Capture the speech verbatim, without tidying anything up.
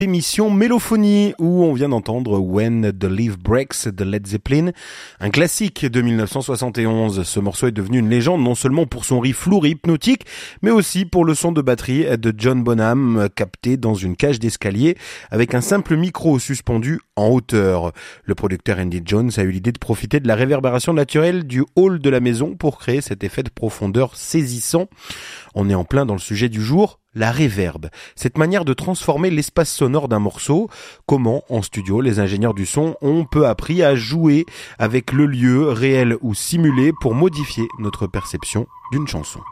Émission Mélophonie où on vient d'entendre When the Leaf Breaks de Led Zeppelin, un classique de dix-neuf cent soixante et onze. Ce morceau est devenu une légende non seulement pour son riff lourd et hypnotique, mais aussi pour le son de batterie de John Bonham capté dans une cage d'escalier avec un simple micro suspendu en hauteur. Le producteur Andy Jones a eu l'idée de profiter de la réverbération naturelle du hall de la maison pour créer cet effet de profondeur saisissant. On est en plein dans le sujet du jour. La réverb, cette manière de transformer l'espace sonore d'un morceau. Comment, en studio, les ingénieurs du son ont peu appris à jouer avec le lieu, réel ou simulé, pour modifier notre perception d'une chanson.